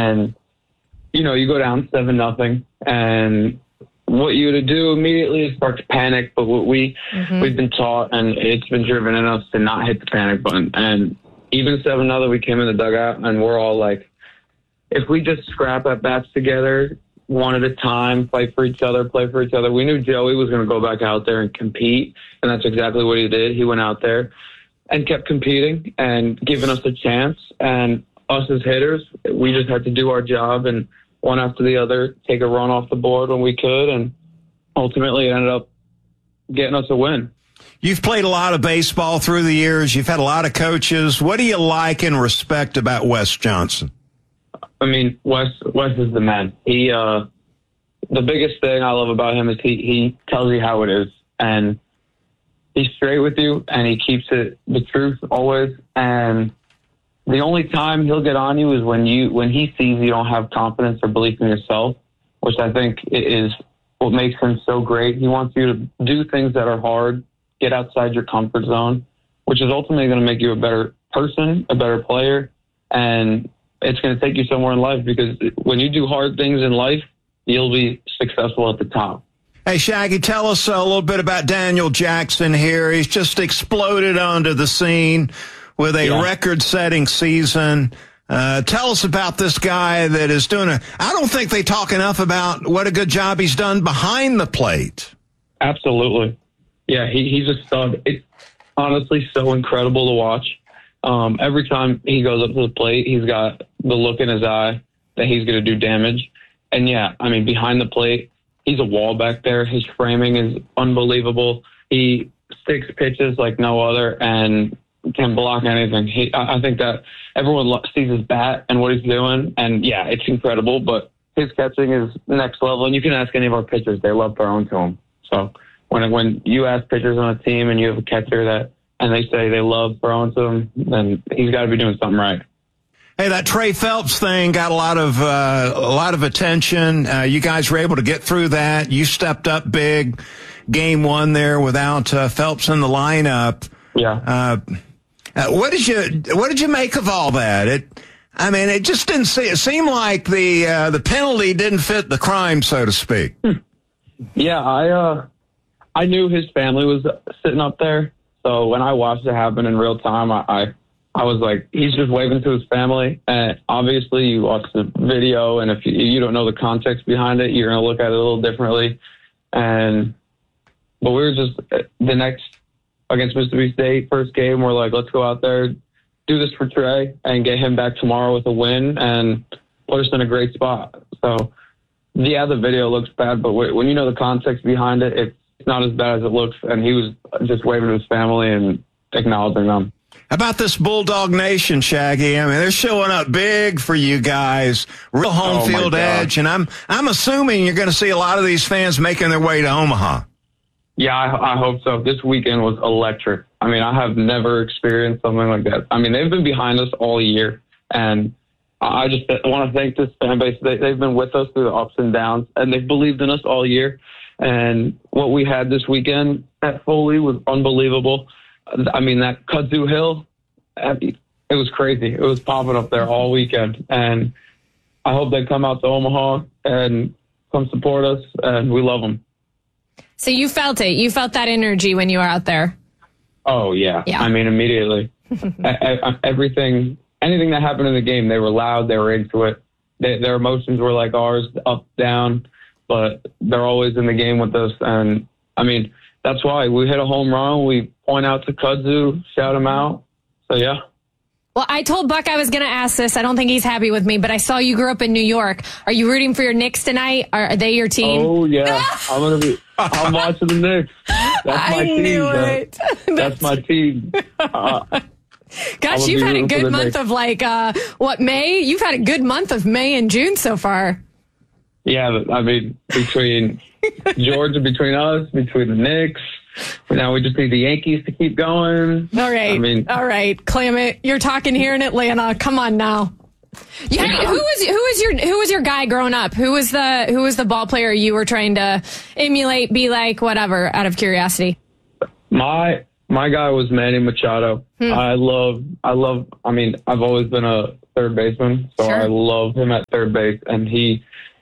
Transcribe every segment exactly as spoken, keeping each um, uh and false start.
And, you know, you go down seven nothing, and what you to do immediately is start to panic. But what we, mm-hmm. we've been taught, and it's been driven in us to not hit the panic button. And even seven nothing, we came in the dugout, and we're all like, if we just scrap at bats together, one at a time, fight for each other, play for each other. We knew Joey was going to go back out there and compete, and that's exactly what he did. He went out there and kept competing and giving us a chance. And us as hitters, we just had to do our job and one after the other take a run off the board when we could, and ultimately it ended up getting us a win. You've played a lot of baseball through the years. You've had a lot of coaches. What do you like and respect about Wes Johnson? I mean, Wes, Wes is the man. He, uh, the biggest thing I love about him is he, he tells you how it is, and he's straight with you, and he keeps it the truth always. And the only time he'll get on you is when you, when he sees you don't have confidence or belief in yourself, which I think is what makes him so great. He wants you to do things that are hard, get outside your comfort zone, which is ultimately going to make you a better person, a better player, and it's going to take you somewhere in life, because when you do hard things in life, you'll be successful at the top. Hey, Shaggy, tell us a little bit about Daniel Jackson here. He's just exploded onto the scene with a yeah. record-setting season. Uh, tell us about this guy that is doing a – I don't think they talk enough about what a good job he's done behind the plate. Absolutely. Yeah, he, he's a stud. It's honestly so incredible to watch. Um, every time he goes up to the plate, he's got the look in his eye that he's going to do damage. And, yeah, I mean, behind the plate, he's a wall back there. His framing is unbelievable. He sticks pitches like no other and can block anything. He, I think that everyone sees his bat and what he's doing, and, yeah, it's incredible. But his catching is next level, and you can ask any of our pitchers. They love throwing to him. So when when you ask pitchers on a team and you have a catcher that and they say they love throwing to him, then he's got to be doing something right. Hey, that Trey Phelps thing got a lot of uh, a lot of attention. Uh, you guys were able to get through that. You stepped up big, game one there without uh, Phelps in the lineup. Yeah. Uh, uh, what did you What did you make of all that? It, I mean, it just didn't see, it seemed like the uh, the penalty didn't fit the crime, so to speak. Yeah, I uh, I knew his family was sitting up there. So when I watched it happen in real time, I, I, I was like, he's just waving to his family. And obviously you watch the video, and if you, you don't know the context behind it, you're going to look at it a little differently. And, but we were just, the next, against Mississippi State, first game, we're like, let's go out there, do this for Trey, and get him back tomorrow with a win, and put us in a great spot. So, yeah, the video looks bad, but when you know the context behind it, it's, It's not as bad as it looks, and he was just waving to his family and acknowledging them. How about this Bulldog Nation, Shaggy? I mean, they're showing up big for you guys, real home oh field edge, and I'm I'm assuming you're going to see a lot of these fans making their way to Omaha. Yeah, I, I hope so. This weekend was electric. I mean, I have never experienced something like that. I mean, they've been behind us all year, and I just want to thank this fan base. They, they've been with us through the ups and downs, and they've believed in us all year. And what we had this weekend at Foley was unbelievable. I mean, that Kudzu Hill, it was crazy. It was popping up there all weekend. And I hope they come out to Omaha and come support us, and we love them. So you felt it. You felt that energy when you were out there. Oh, yeah. yeah. I mean, immediately. Everything, anything that happened in the game, they were loud. They were into it. They, their emotions were like ours, up, down. But they're always in the game with us. And, I mean, that's why we hit a home run. We point out to Kudzu, shout him out. So, yeah. Well, I told Buck I was going to ask this. I don't think he's happy with me, but I saw you grew up in New York. Are you rooting for your Knicks tonight? Are, are they your team? Oh, yeah. I'm going to be – I'm watching the Knicks. That's my I team. knew it. That's, that's my team. Uh, Gosh, you've had a good month Knicks. of, like, uh, what, May? You've had a good month of May and June so far. Yeah, I mean, between Georgia, between us, between the Knicks, now we just need the Yankees to keep going. All right, I mean, all right, Clement, you're talking here in Atlanta. Come on now. Yeah, who was who was your who was your guy growing up? Who was the who was the ball player you were trying to emulate, be like, whatever? Out of curiosity. My my guy was Manny Machado. Hmm. I love I love. I mean, I've always been a third baseman, so Sure. I love him at third base, and he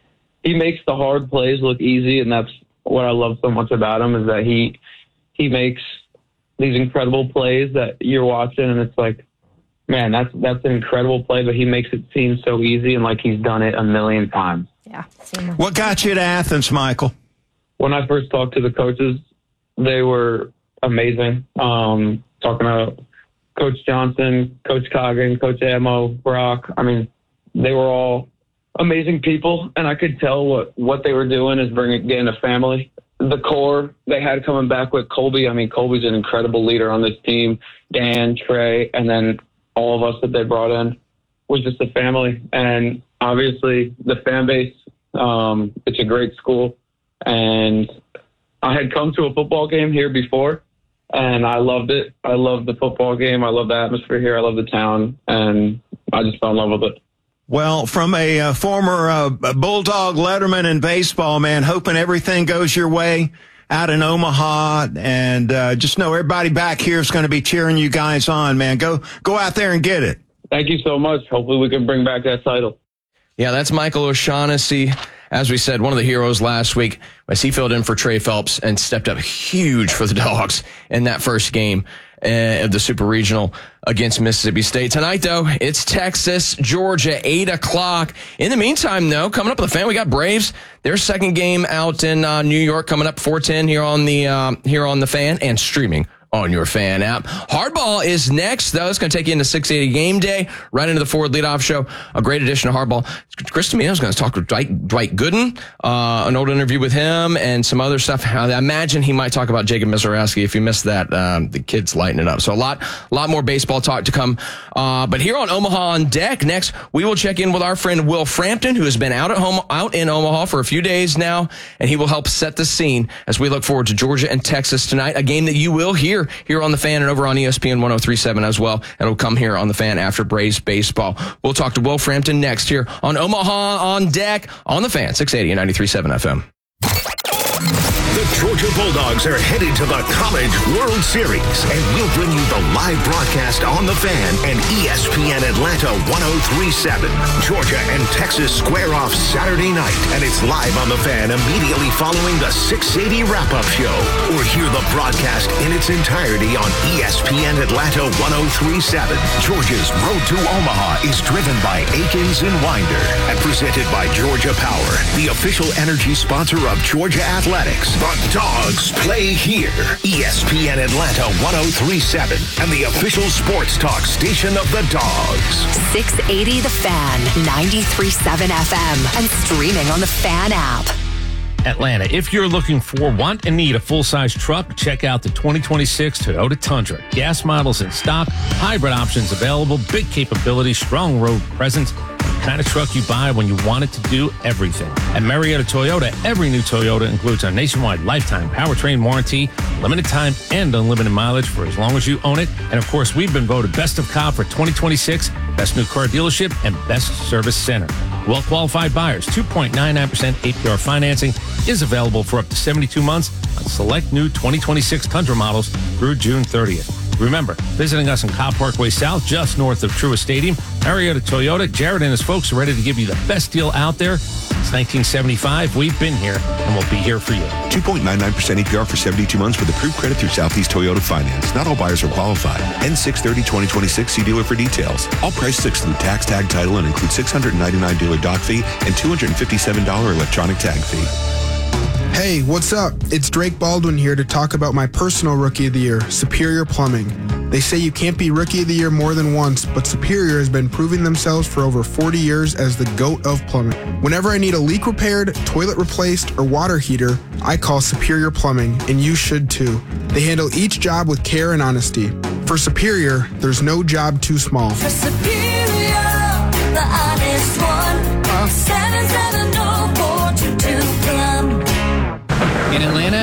he makes the hard plays look easy, and that's what I love so much about him is that he he makes these incredible plays that you're watching, and it's like, man, that's that's an incredible play, but he makes it seem so easy and like he's done it a million times. Yeah. Same. What got you to Athens, Michael? When I first talked to the coaches, they were amazing. Um, talking about Coach Johnson, Coach Coggin, Coach Amo, Brock. I mean, they were all amazing people, and I could tell what, what they were doing is bringing getting a family. The core they had coming back with Colby. I mean, Colby's an incredible leader on this team. Dan, Trey, and then all of us that they brought in was just a family. And obviously the fan base, um, it's a great school. And I had come to a football game here before, and I loved it. I loved the football game. I love the atmosphere here. I love the town, and I just fell in love with it. Well, from a uh, former uh, Bulldog letterman in baseball, man, hoping everything goes your way out in Omaha, and uh, just know everybody back here is going to be cheering you guys on, man. Go, go out there and get it. Thank you so much. Hopefully we can bring back that title. Yeah, that's Michael O'Shaughnessy. As we said, one of the heroes last week as he filled in for Trey Phelps and stepped up huge for the Dogs in that first game of the Super Regional against Mississippi State. Tonight, though, it's Texas, Georgia, eight o'clock. In the meantime, though, coming up on the Fan, we got Braves. Their second game out in uh, New York coming up four ten here on the um, here on the Fan and streaming on your Fan app. Hardball is next, though. It's going to take you into six eighty Game Day, right into the Ford Leadoff Show. A great edition of Hardball. Chris Domino is going to talk with Dwight, Dwight Gooden, uh, an old interview with him, and some other stuff. I imagine he might talk about Jacob Mizorowski. If you missed that, um, the kid's lighting it up. So a lot, a lot more baseball talk to come. Uh, but here on Omaha on Deck, next, we will check in with our friend Will Frampton, who has been out at home, out in Omaha for a few days now, and he will help set the scene as we look forward to Georgia and Texas tonight, a game that you will hear here on the Fan and over on E S P N one oh three point seven as well. And it'll come here on the Fan after Braves baseball. We'll talk to Will Frampton next here on Omaha on Deck on the Fan, six eighty and ninety-three point seven F M. The Georgia Bulldogs are headed to the College World Series, and we'll bring you the live broadcast on the Fan and E S P N Atlanta one oh three point seven. Georgia and Texas square off Saturday night, and it's live on the Fan immediately following the six eighty wrap-up show. Or hear the broadcast in its entirety on E S P N Atlanta one oh three point seven. Georgia's Road to Omaha is driven by Akins and Winder and presented by Georgia Power, the official energy sponsor of Georgia Athletics. The Dogs play here. E S P N Atlanta one oh three point seven and the official sports talk station of the Dogs. six eighty The Fan, ninety-three point seven F M, and streaming on the Fan app. Atlanta, if you're looking for, want, and need a full-size truck, check out the twenty twenty-six Toyota Tundra. Gas models in stock, hybrid options available, big capability, strong road presence. The kind of truck you buy when you want it to do everything. At Marietta Toyota, every new Toyota includes our nationwide lifetime powertrain warranty, limited time and unlimited mileage for as long as you own it. And of course, we've been voted Best of Cobb for twenty twenty-six, Best New Car Dealership, and Best Service Center. Well-qualified buyers, two point nine nine percent A P R financing is available for up to seventy-two months on select new twenty twenty-six Tundra models through June thirtieth. Remember, visiting us in Cobb Parkway South, just north of Truist Stadium, Marietta Toyota, Jared and his folks are ready to give you the best deal out there. Since nineteen seventy-five, we've been here, and we'll be here for you. two point nine nine percent A P R for seventy-two months with approved credit through Southeast Toyota Finance. Not all buyers are qualified. End six thirty twenty twenty-six. See dealer for details. All prices exclude tax, tag, title, and include six hundred ninety-nine dollars dealer dock fee and two hundred fifty-seven dollars electronic tag fee. Hey, what's up? It's Drake Baldwin here to talk about my personal Rookie of the Year, Superior Plumbing. They say you can't be Rookie of the Year more than once, but Superior has been proving themselves for over forty years as the GOAT of plumbing. Whenever I need a leak repaired, toilet replaced, or water heater, I call Superior Plumbing, and you should too. They handle each job with care and honesty. For Superior, there's no job too small. For Superior, the honest one, call seven seven zero four two two plum. In Atlanta,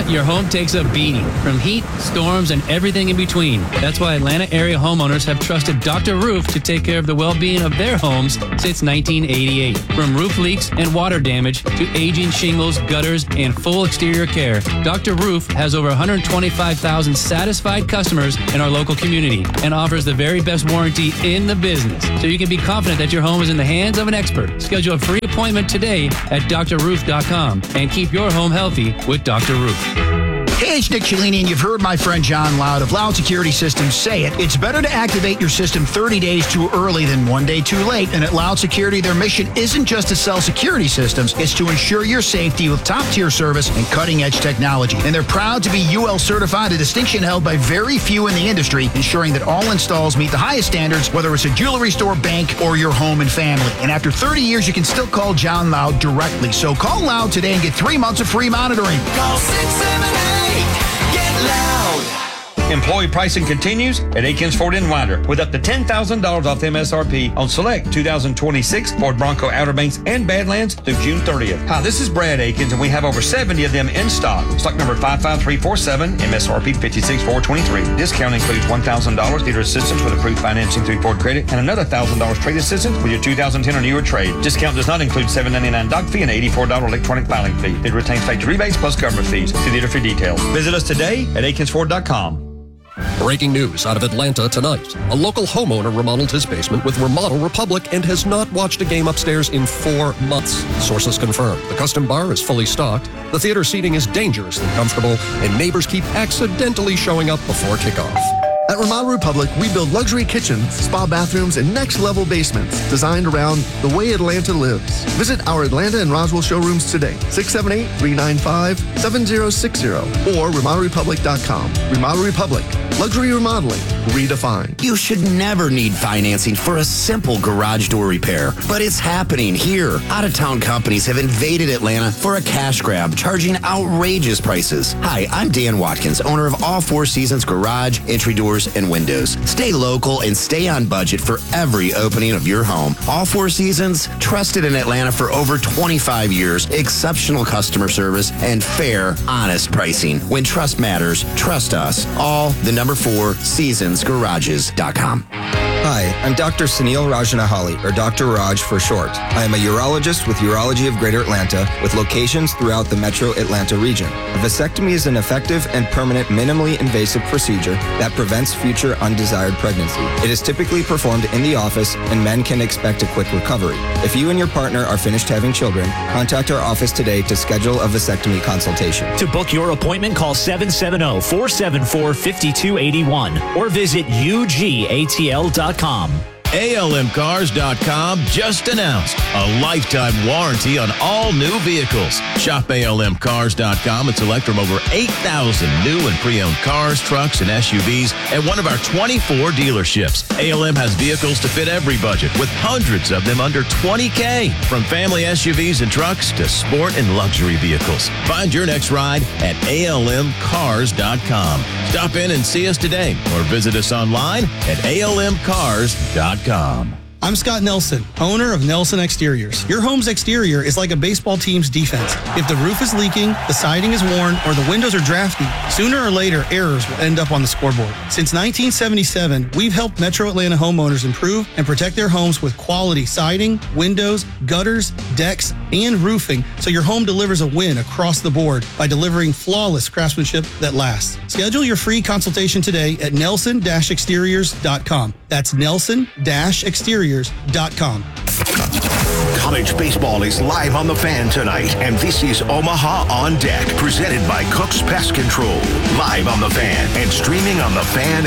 your home takes a beating from heat, storms, and everything in between. That's why Atlanta area homeowners have trusted Doctor Roof to take care of the well-being of their homes since nineteen eighty-eight. From roof leaks and water damage to aging shingles, gutters, and full exterior care, Doctor Roof has over one hundred twenty-five thousand satisfied customers in our local community and offers the very best warranty in the business. So you can be confident that your home is in the hands of an expert. Schedule a free appointment today at D R roof dot com and keep your home healthy with Doctor Roof. Hey, it's Nick Cellini, and you've heard my friend John Loud of Loud Security Systems say it. It's better to activate your system thirty days too early than one day too late. And at Loud Security, their mission isn't just to sell security systems. It's to ensure your safety with top-tier service and cutting-edge technology. And they're proud to be U L certified, a distinction held by very few in the industry, ensuring that all installs meet the highest standards, whether it's a jewelry store, bank, or your home and family. And after thirty years, you can still call John Loud directly. So call Loud today and get three months of free monitoring. Call six seven eight, get loud. Employee pricing continues at Akins Ford in Winder with up to ten thousand dollars off M S R P on select two thousand twenty-six Ford Bronco Outer Banks and Badlands through June thirtieth. Hi, this is Brad Akins, and we have over seventy of them in stock. Stock number five five three four seven, M S R P five six four two three. Discount includes one thousand dollars dealer assistance with approved financing through Ford Credit and another one thousand dollars trade assistance with your two thousand ten or newer trade. Discount does not include seven ninety-nine doc fee and eighty-four dollars electronic filing fee. It retains factory rebates plus government fees. See dealer for details. Visit us today at akins ford dot com. Breaking news out of Atlanta tonight. A local homeowner remodeled his basement with Remodel Republic and has not watched a game upstairs in four months. Sources confirm the custom bar is fully stocked, the theater seating is dangerously comfortable, and neighbors keep accidentally showing up before kickoff. At Remodel Republic, we build luxury kitchens, spa bathrooms, and next-level basements designed around the way Atlanta lives. Visit our Atlanta and Roswell showrooms today, six seven eight, three nine five, seven zero six zero, or remodel republic dot com. Remodel Republic, luxury remodeling, redefined. You should never need financing for a simple garage door repair, but it's happening here. Out-of-town companies have invaded Atlanta for a cash grab, charging outrageous prices. Hi, I'm Dan Watkins, owner of All Four Seasons Garage, Entry Doors, and Windows. Stay local and stay on budget for every opening of your home. All Four Seasons, trusted in Atlanta for over twenty-five years, exceptional customer service, and fair, honest pricing. When trust matters, trust us. All the number four seasons garages dot com. Hi, I'm Doctor Sunil Rajanahali, or Doctor Raj for short. I am a urologist with Urology of Greater Atlanta, with locations throughout the metro Atlanta region. A vasectomy is an effective and permanent minimally invasive procedure that prevents future undesired pregnancy. It is typically performed in the office, and men can expect a quick recovery. If you and your partner are finished having children, contact our office today to schedule a vasectomy consultation. To book your appointment, call seven seven zero, four seven four, five two eight one or visit U G A T L dot com. A L M cars dot com just announced a lifetime warranty on all new vehicles. Shop A L M cars dot com and select from over eight thousand new and pre-owned cars, trucks, and S U Vs at one of our twenty-four dealerships. A L M has vehicles to fit every budget, with hundreds of them under twenty K. From family S U Vs and trucks to sport and luxury vehicles. Find your next ride at A L M cars dot com. Stop in and see us today or visit us online at A L M cars dot com. I'm Scott Nelson, owner of Nelson Exteriors. Your home's exterior is like a baseball team's defense. If the roof is leaking, the siding is worn, or the windows are drafty, sooner or later, errors will end up on the scoreboard. Since nineteen seventy-seven, we've helped Metro Atlanta homeowners improve and protect their homes with quality siding, windows, gutters, decks, and roofing, so your home delivers a win across the board by delivering flawless craftsmanship that lasts. Schedule your free consultation today at nelson dash exteriors dot com. That's nelson dash exteriors dot com. College baseball is live on the Fan tonight, and this is Omaha on Deck, presented by Cook's Pest Control. Live on the Fan and streaming on the Fan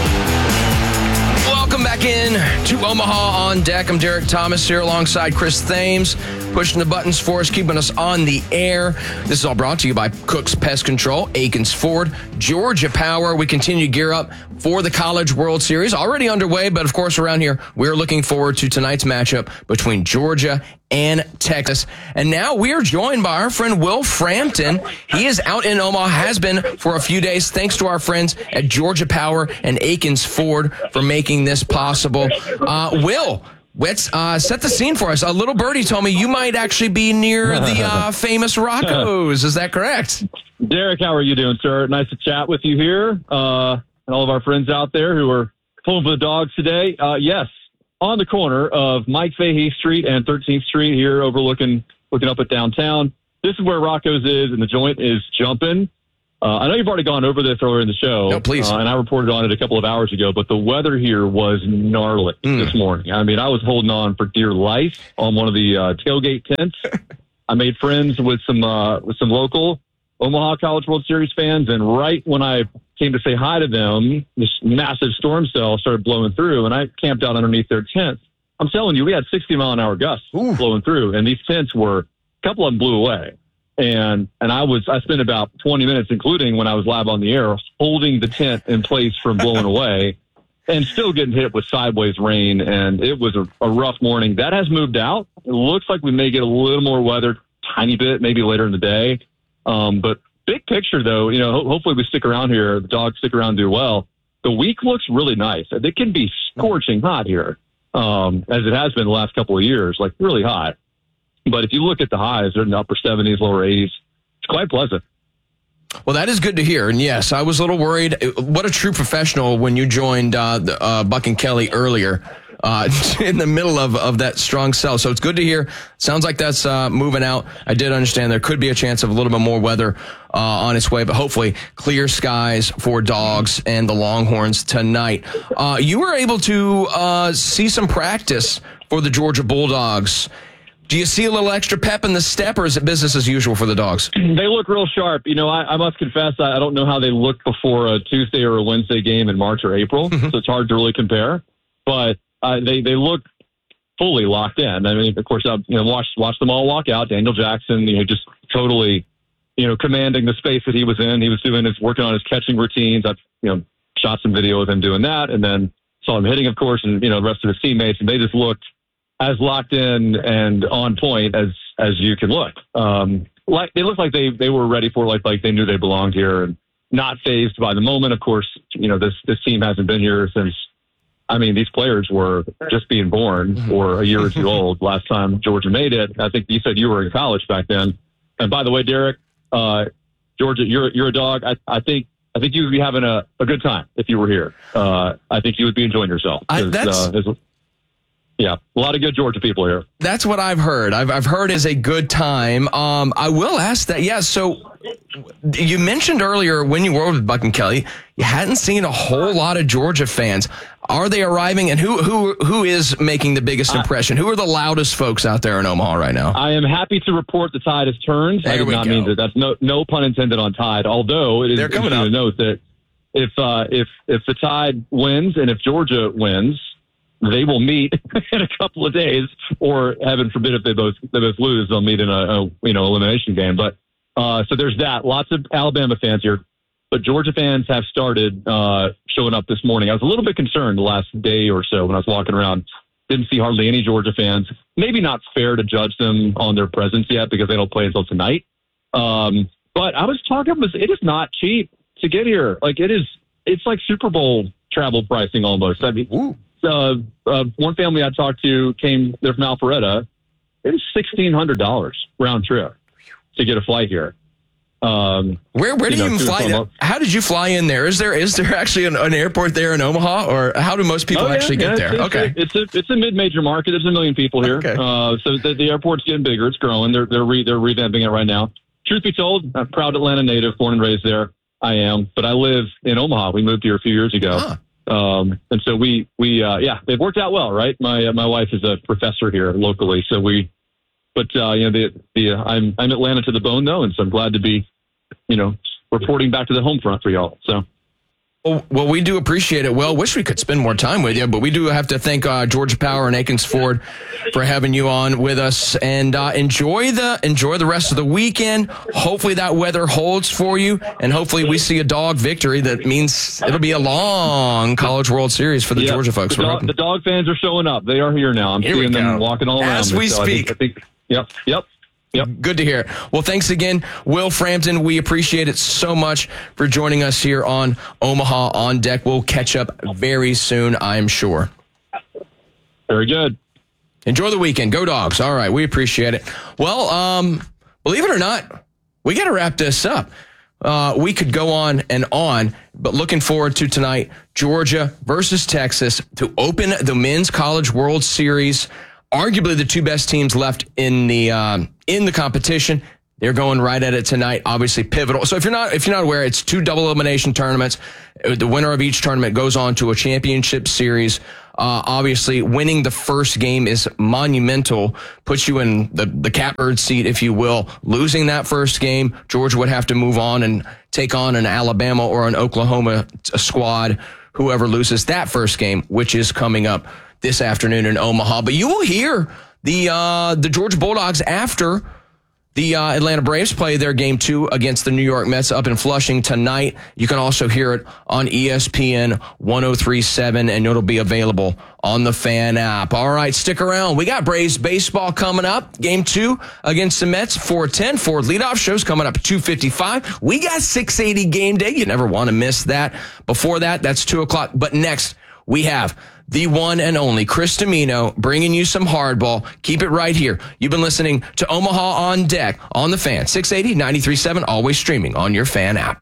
app. Welcome back in to Omaha on Deck. I'm Derek Thomas here alongside Chris Thames, pushing the buttons for us, keeping us on the air. This is all brought to you by Cook's Pest Control, Akins Ford, Georgia Power. We continue to gear up for the College World Series, already underway, but of course around here, we're looking forward to tonight's matchup between Georgia and Texas. And now we're joined by our friend Will Frampton. He is out in Omaha, has been for a few days, thanks to our friends at Georgia Power and Akins Ford for making this possible. Uh, Will, Let's uh, set the scene for us. A little birdie told me you might actually be near the uh, famous Rocco's. Is that correct? Derek, how are you doing, sir? Nice to chat with you here. Uh, and all of our friends out there who are pulling for the dogs today. Uh, yes, on the corner of Mike Fahey Street and thirteenth Street here overlooking, looking up at downtown. This is where Rocco's is, and the joint is jumping. Uh, I know you've already gone over this earlier in the show. No, please. Uh, and I reported on it a couple of hours ago, but the weather here was gnarly mm. this morning. I mean, I was holding on for dear life on one of the uh, tailgate tents. I made friends with some uh, with some local Omaha College World Series fans, and right when I came to say hi to them, this massive storm cell started blowing through, and I camped out underneath their tents. I'm telling you, we had sixty mile an hour gusts Ooh. blowing through, and these tents were, a couple of them blew away. And and I was I spent about twenty minutes, including when I was live on the air, holding the tent in place from blowing away, and still getting hit with sideways rain. And it was a, a rough morning. That has moved out. It looks like we may get a little more weather, tiny bit, maybe later in the day. Um, but big picture, though, you know, ho- hopefully we stick around here. The dogs stick around and do well. The week looks really nice. It can be scorching hot here, um, as it has been the last couple of years, like really hot. But if you look at the highs, they're in the upper seventies, lower eighties. It's quite pleasant. Well, that is good to hear. And yes, I was a little worried. What a true professional when you joined uh, the, uh, Buck and Kelly earlier uh, in the middle of, of that strong sell. So it's good to hear. Sounds like that's uh, moving out. I did understand there could be a chance of a little bit more weather uh, on its way, but hopefully clear skies for dogs and the Longhorns tonight. Uh, you were able to uh, see some practice for the Georgia Bulldogs. Do you see a little extra pep in the step, or is it business as usual for the dogs? They look real sharp. You know, I, I must confess, I, I don't know how they look before a Tuesday or a Wednesday game in March or April, so it's hard to really compare. But uh, they they look fully locked in. I mean, of course, I've you know, watched watched them all walk out. Daniel Jackson, you know, just totally, you know, commanding the space that he was in. He was doing his working on his catching routines. I've you know shot some video of him doing that, and then saw him hitting, of course, and you know the rest of his teammates, and they just looked as locked in and on point as as you can look. Um, like they looked like they they were ready for it, like like they knew they belonged here, and not fazed by the moment. Of course, you know this this team hasn't been here since. I mean, these players were just being born or a year or two old last time Georgia made it. I think you said you were in college back then. And by the way, Derek, uh, Georgia, you're you're a dog. I, I think. I think you would be having a, a good time if you were here. Uh, I think you would be enjoying yourself. I, that's, uh, Yeah, a lot of good Georgia people here. That's what I've heard. I've I've heard is a good time. Um, I will ask that. Yeah. So you mentioned earlier when you were with Buck and Kelly, you hadn't seen a whole lot of Georgia fans. Are they arriving, and who who who is making the biggest impression? Who are the loudest folks out there in Omaha right now? I am happy to report the tide has turned. There I did we not go. mean that. That's no no pun intended on tide. Although it is They're coming interesting up. to note that if uh, if if the Tide wins and if Georgia wins, they will meet in a couple of days, or heaven forbid if they both they both lose, they'll meet in a, a you know elimination game. But uh, so there's that. Lots of Alabama fans here, but Georgia fans have started uh, showing up this morning. I was a little bit concerned the last day or so when I was walking around. Didn't see hardly any Georgia fans. Maybe not fair to judge them on their presence yet because they don't play until tonight. Um, but I was talking. It is not cheap to get here. Like it is. It's like Super Bowl travel pricing almost. I mean. Ooh. Uh, uh, one family I talked to came, they're from Alpharetta. It was sixteen hundred dollars round trip to get a flight here. Um, where where do you, know, you even fly? In? How did you fly in there? Is there is there actually an, an airport there in Omaha, or how do most people oh, yeah, actually yeah, get there? It's, okay, it's a it's a mid major market. There's a million people here. Okay. Uh, so the, the airport's getting bigger. It's growing. They're they're re, they're revamping it right now. Truth be told, I'm a proud Atlanta native, born and raised there. I am, but I live in Omaha. We moved here a few years ago. Huh. Um, and so we, we, uh, yeah, they've worked out well, right? My, uh, my wife is a professor here locally. So we, but, uh, you know, the, the, uh, I'm, I'm Atlanta to the bone though. And so I'm glad to be, you know, reporting back to the home front for y'all. So. Well, well, we do appreciate it. Well, wish we could spend more time with you, but we do have to thank uh, Georgia Power and Akins Ford for having you on with us. And uh, enjoy the enjoy the rest of the weekend. Hopefully that weather holds for you, and hopefully we see a dog victory. That means it'll be a long College World Series for the Yeah, Georgia folks. The We're dog, hoping. the dog fans are showing up. They are here now. I'm Here we seeing them go. walking all around. As me. we So I think- speak. I think, yep, yep. Yep. Good to hear. Well, thanks again, Will Frampton. We appreciate it so much for joining us here on Omaha On Deck. We'll catch up very soon, I'm sure. Very good. Enjoy the weekend. Go Dogs. All right. We appreciate it. Well, um, believe it or not, we got to wrap this up. Uh, we could go on and on, but looking forward to tonight, Georgia versus Texas to open the Men's College World Series. Arguably the two best teams left in the um, in the competition. They're going right at it tonight. Obviously pivotal. So if you're not if you're not aware, it's two double elimination tournaments. The winner of each tournament goes on to a championship series. Uh, obviously, winning the first game is monumental, puts you in the, the catbird seat, if you will. Losing that first game, Georgia would have to move on and take on an Alabama or an Oklahoma squad, whoever loses that first game, which is coming up this afternoon in Omaha. But you will hear the uh, the Georgia Bulldogs after the uh, Atlanta Braves play their game two against the New York Mets up in Flushing tonight. You can also hear it on E S P N one oh three point seven, and it'll be available on the Fan app. All right, stick around. We got Braves baseball coming up. Game two against the Mets, four ten. Ford leadoff shows coming up at two fifty-five. We got six eighty game day. You never want to miss that. Before that, that's two o'clock. But next, we have the one and only Chris Domino bringing you some hardball. Keep it right here. You've been listening to Omaha on Deck on the Fan. six eighty, ninety-three point seven, always streaming on your Fan app.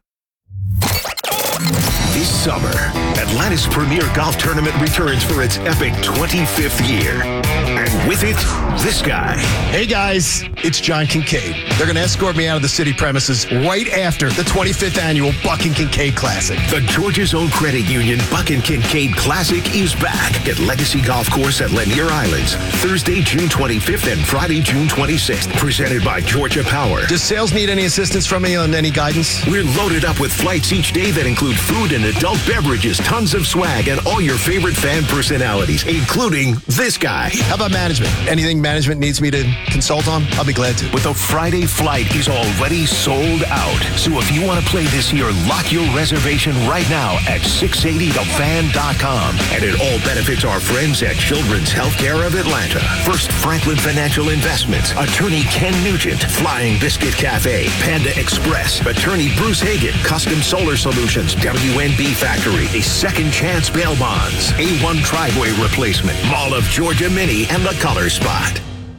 This summer, Atlanta's premier golf tournament returns for its epic twenty-fifth year. And with it, this guy. Hey guys, it's John Kincaid. They're going to escort me out of the city premises right after the twenty-fifth annual Buck and Kincaid Classic. The Georgia's own credit union Buck and Kincaid Classic is back at Legacy Golf Course at Lanier Islands, Thursday, June twenty-fifth and Friday, June twenty-sixth, presented by Georgia Power. Does sales need any assistance from me on any guidance? We're loaded up with flights each day that include food and adult beverages, tons of swag, and all your favorite fan personalities, including this guy. How about management? Anything management needs me to consult on? I'll be glad to. With a Friday flight is already sold out. So if you want to play this year, lock your reservation right now at six eighty the fan dot com. And it all benefits our friends at Children's Healthcare of Atlanta, First Franklin Financial Investments, Attorney Ken Nugent, Flying Biscuit Cafe, Panda Express, Attorney Bruce Hagan, Custom Solar Solutions, W N B Factory, A Second Chance Bail Bonds, A one Driveway Replacement, Mall of Georgia Mini, and the Color Spot.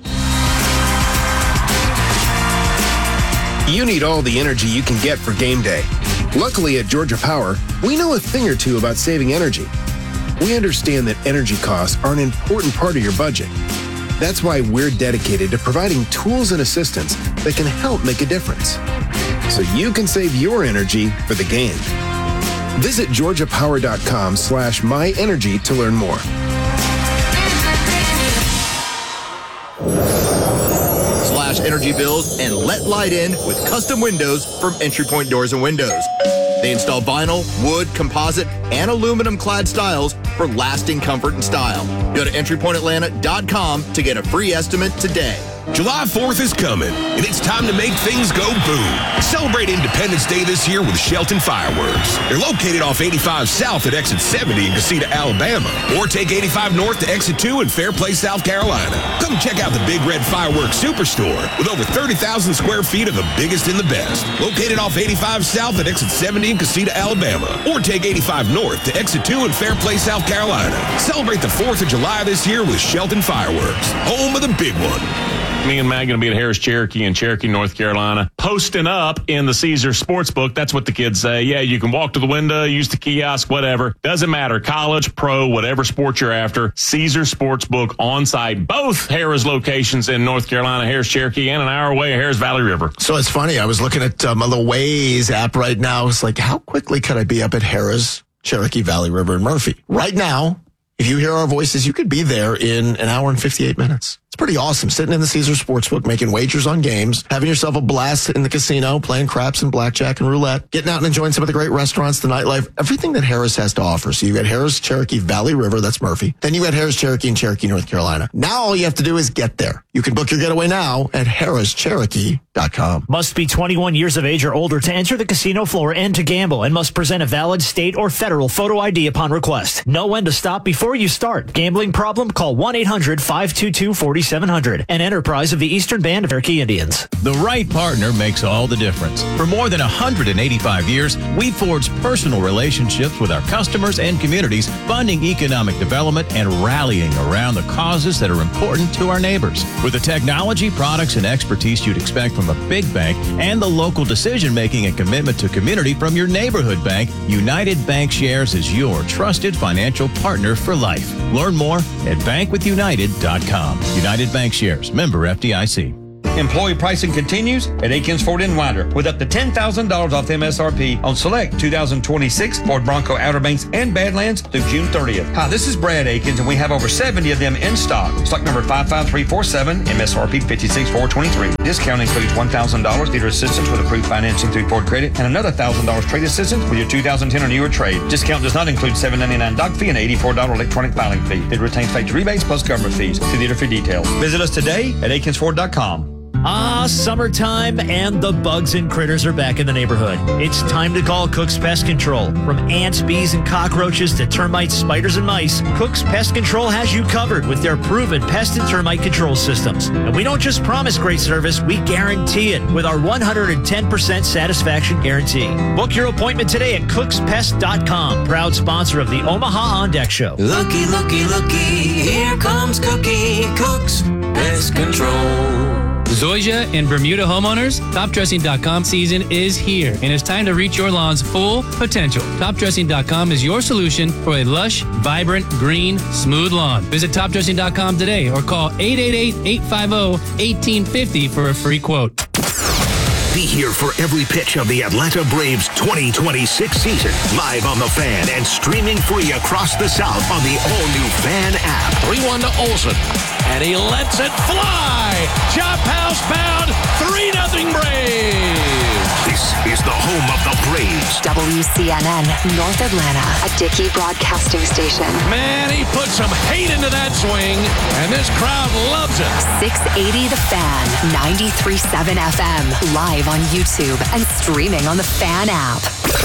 You need all the energy you can get for game day. Luckily at Georgia Power, we know a thing or two about saving energy. We understand that energy costs are an important part of your budget. That's why we're dedicated to providing tools and assistance that can help make a difference, so you can save your energy for the game. Visit georgia power dot com slash my energy to learn more. Slash energy bills and let light in with custom windows from Entry Point Doors and Windows. They install vinyl, wood, composite, and aluminum clad styles for lasting comfort and style. Go to entry point atlanta dot com to get a free estimate today. July fourth is coming, and it's time to make things go boom. Celebrate Independence Day this year with Shelton Fireworks. They're located off eighty-five South at Exit seventy in Casita, Alabama, or take eighty-five North to Exit two in Fairplay, South Carolina. Come check out the Big Red Fireworks Superstore with over thirty thousand square feet of the biggest and the best. Located off eighty-five South at Exit seventy in Casita, Alabama, or take eighty-five North to Exit two in Fairplay, South Carolina. Celebrate the fourth of July this year with Shelton Fireworks, home of the big one. Me and Matt going to be at Harris Cherokee in Cherokee, North Carolina, posting up in the Caesar Sportsbook. That's what the kids say. Yeah, you can walk to the window, use the kiosk, whatever. Doesn't matter. College, pro, whatever sport you're after. Caesar Sportsbook on site. Both Harris locations in North Carolina, Harris Cherokee, and an hour away at Harris Valley River. So it's funny. I was looking at uh, my little Waze app right now. It's like, how quickly could I be up at Harris, Cherokee, Valley River, and Murphy? Right now, if you hear our voices, you could be there in an hour and fifty-eight minutes. It's pretty awesome. Sitting in the Caesar Sportsbook, making wagers on games, having yourself a blast in the casino, playing craps and blackjack and roulette, getting out and enjoying some of the great restaurants, the nightlife, everything that Harris has to offer. So you got Harris, Cherokee, Valley River, that's Murphy. Then you got Harris, Cherokee, and Cherokee, North Carolina. Now all you have to do is get there. You can book your getaway now at harris cherokee dot com. Must be twenty-one years of age or older to enter the casino floor and to gamble, and must present a valid state or federal photo I D upon request. Know when to stop before you start. Gambling problem? Call one eight hundred five two two four thirty-seven hundred, an enterprise of the Eastern Band of Cherokee Indians. The right partner makes all the difference. For more than one hundred eighty-five years, we forged personal relationships with our customers and communities, funding economic development and rallying around the causes that are important to our neighbors. With the technology, products, and expertise you'd expect from a big bank and the local decision-making and commitment to community from your neighborhood bank, United Bankshares is your trusted financial partner for life. Learn more at bank with united dot com. United Bankshares, member F D I C. Employee pricing continues at Aikens Ford in Winder with up to ten thousand dollars off M S R P on select two thousand twenty-six Ford Bronco Outer Banks and Badlands through June thirtieth. Hi, this is Brad Aikens, and we have over seventy of them in stock. Stock number five five three four seven, M S R P fifty-six thousand four hundred twenty-three. Discount includes one thousand dollars dealer assistance with approved financing through Ford Credit and another one thousand dollars trade assistance with your two thousand ten or newer trade. Discount does not include seven ninety-nine doc fee and eighty-four dollars electronic filing fee. It retains factory rebates plus government fees. See dealer for details. Visit us today at aikens ford dot com. Ah, summertime, and the bugs and critters are back in the neighborhood. It's time to call Cook's Pest Control. From ants, bees, and cockroaches to termites, spiders, and mice, Cook's Pest Control has you covered with their proven pest and termite control systems. And we don't just promise great service, we guarantee it with our one hundred ten percent satisfaction guarantee. Book your appointment today at cooks pest dot com, proud sponsor of the Omaha On Deck Show. Looky, looky, looky, here comes Cookie Cook's Pest Control. Zoysia and Bermuda homeowners, top dressing dot com season is here, and it's time to reach your lawn's full potential. top dressing dot com is your solution for a lush, vibrant, green, smooth lawn. Visit top dressing dot com today or call eight eight eight, eight five zero, one eight five zero for a free quote. Be here for every pitch of the Atlanta Braves twenty twenty-six season. Live on the Fan and streaming free across the South on the all-new Fan app. three one to Olsen, and he lets it fly. Chop house bound, three nothing Braves. This is the home of the Braves. W C N N, North Atlanta, a Dickey broadcasting station. Man, he put some hate into that swing, and this crowd loves it. six eighty The Fan, ninety-three point seven F M, live on YouTube and streaming on the Fan app.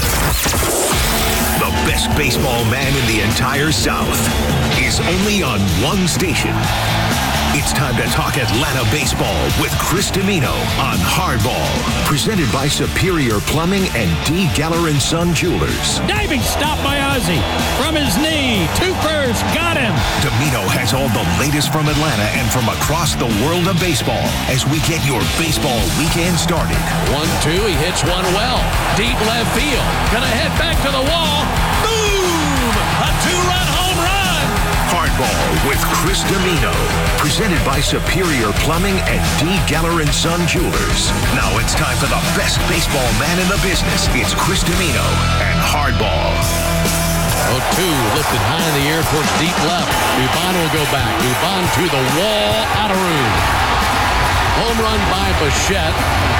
The best baseball man in the entire South is only on one station. It's time to talk Atlanta baseball with Chris Dimino on Hardball. Presented by Superior Plumbing and D. Geller and Son Jewelers. Diving stop by Ozzie. From his knee, to first, got him. Dimino has all the latest from Atlanta and from across the world of baseball as we get your baseball weekend started. One, two, he hits one well. Deep left field. Gonna head back to the wall. Boom! A two-run home run. Hardball with Chris Dimino. Presented by Superior Plumbing and D. Geller and Son Jewelers. Now it's time for the best baseball man in the business. It's Chris Dimino and Hardball. oh two lifted high in the air towards deep left. Dubon will go back. Dubon to the wall. Out of room. Home run by Bichette.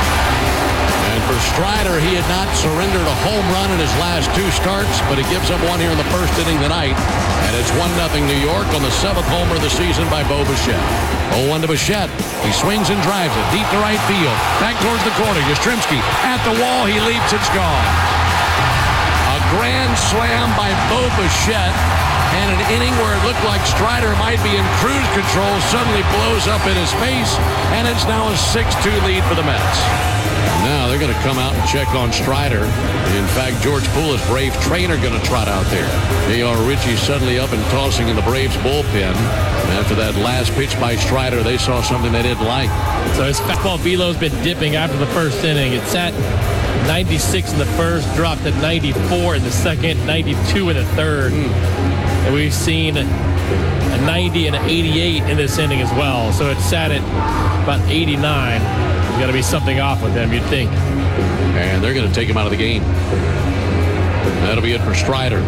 And for Strider, he had not surrendered a home run in his last two starts, but he gives up one here in the first inning tonight. And it's one nothing New York on the seventh homer of the season by Bo Bichette. oh one to Bichette. He swings and drives it deep to right field. Back towards the corner. Yastrzemski at the wall. He leaps. It's gone. A grand slam by Bo Bichette. And an inning where it looked like Strider might be in cruise control suddenly blows up in his face. And it's now a six two lead for the Mets. Now they're going to come out and check on Strider. In fact, George Poulos, Brave trainer, going to trot out there. A R Ritchie suddenly up and tossing in the Braves bullpen. After that last pitch by Strider, they saw something they didn't like. So his fastball velo's been dipping after the first inning. It's at ninety-six in the first, dropped to ninety-four in the second, ninety-two in the third. Mm. And we've seen a ninety and an eighty-eight in this inning as well. So it's sat at about eighty-nine. There's got to be something off with them, you'd think. And they're going to take him out of the game. That'll be it for Strider.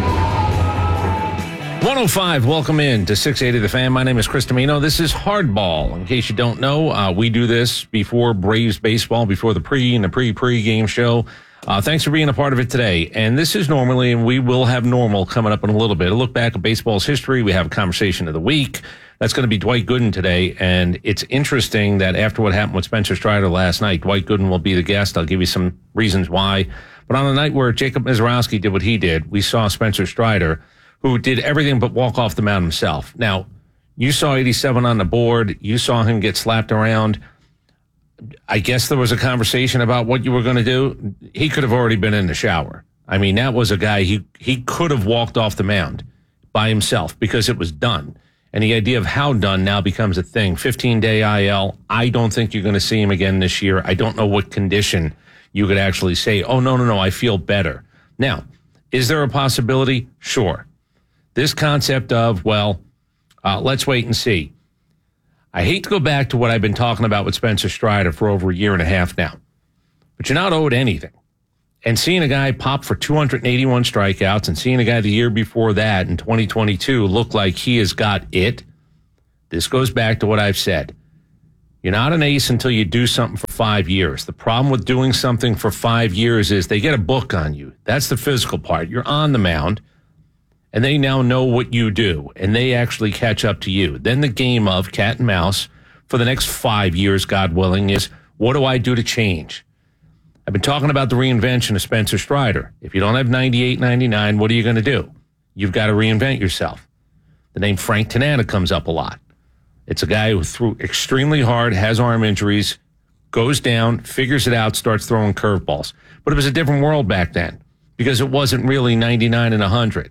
one oh five, welcome in to six eighty The Fan. My name is Chris Dimino. This is Hardball. In case you don't know, uh, we do this before Braves baseball, before the pre and the pre-pre game show. Uh, thanks for being a part of it today. And this is normally, and we will have normal coming up in a little bit. A look back at baseball's history. We have a conversation of the week. That's going to be Dwight Gooden today. And it's interesting that after what happened with Spencer Strider last night, Dwight Gooden will be the guest. I'll give you some reasons why. But on the night where Jacob Mizorowski did what he did, we saw Spencer Strider, who did everything but walk off the mound himself. Now, You saw eighty-seven on the board. You saw him get slapped around. I guess there was a conversation about what you were going to do. He could have already been in the shower. I mean, that was a guy, he, he could have walked off the mound by himself because it was done. And the idea of how done now becomes a thing. fifteen-day I L. I don't think you're going to see him again this year. I don't know what condition you could actually say, oh, no, no, no, I feel better. Now, is there a possibility? Sure. This concept of, well, uh, let's wait and see. I hate to go back to what I've been talking about with Spencer Strider for over a year and a half now. But you're not owed anything. And seeing a guy pop for two hundred eighty-one strikeouts and seeing a guy the year before that in twenty twenty-two look like he has got it, this goes back to what I've said. You're not an ace until you do something for five years. The problem with doing something for five years is they get a book on you. That's the physical part. You're on the mound, and they now know what you do, and they actually catch up to you. Then the game of cat and mouse for the next five years, God willing, is what do I do to change? I've been talking about the reinvention of Spencer Strider. If you don't have ninety-eight, ninety-nine, what are you going to do? You've got to reinvent yourself. The name Frank Tanana comes up a lot. It's a guy who threw extremely hard, has arm injuries, goes down, figures it out, starts throwing curveballs. But it was a different world back then because it wasn't really ninety-nine and one hundred.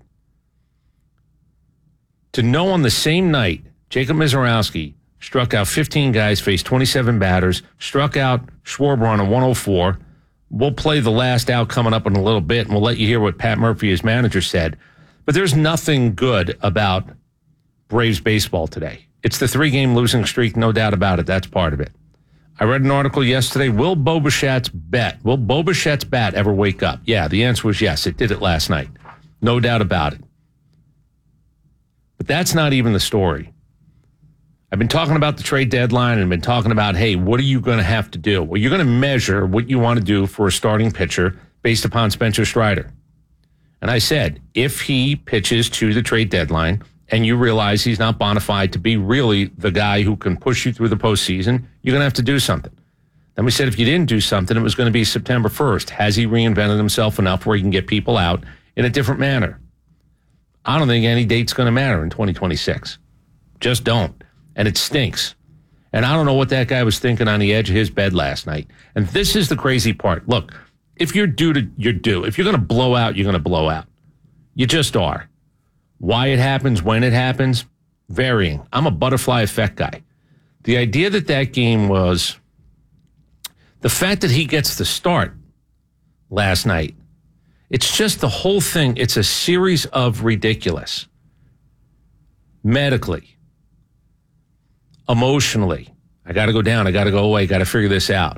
To know on the same night, Jacob Mizorowski struck out fifteen guys, faced twenty-seven batters, struck out Schwarber on a one oh four. We'll play the last out coming up in a little bit, and we'll let you hear what Pat Murphy, his manager, said. But there's nothing good about Braves baseball today. It's the three-game losing streak, no doubt about it. That's part of it. I read an article yesterday. Will Bo Bichette's bat, will Bo Bichette's bat ever wake up? Yeah, the answer was yes. It did it last night. No doubt about it. But that's not even the story. I've been talking about the trade deadline and been talking about, hey, what are you going to have to do? Well, you're going to measure what you want to do for a starting pitcher based upon Spencer Strider. And I said, if he pitches to the trade deadline and you realize he's not bona fide to be really the guy who can push you through the postseason, you're going to have to do something. Then we said if you didn't do something, it was going to be September first. Has he reinvented himself enough where he can get people out in a different manner? I don't think any date's going to matter in twenty twenty-six. Just don't. And it stinks. And I don't know what that guy was thinking on the edge of his bed last night. And this is the crazy part. Look, if you're due to, you're due. If you're going to blow out, you're going to blow out. You just are. Why it happens, when it happens, varying. I'm a butterfly effect guy. The idea that that game was, the fact that he gets the start last night, it's just the whole thing. It's a series of ridiculous. Medically. Emotionally, I got to go down. I got to go away. Got to figure this out.